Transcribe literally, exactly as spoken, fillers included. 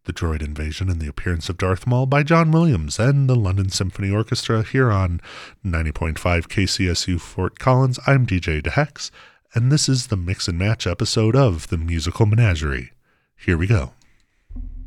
The Droid Invasion and the Appearance of Darth Maul by John Williams and the London Symphony Orchestra here on ninety point five K C S U Fort Collins. I'm D J DeHex, and this is the Mix and Match episode of The Musical Menagerie. Here we go.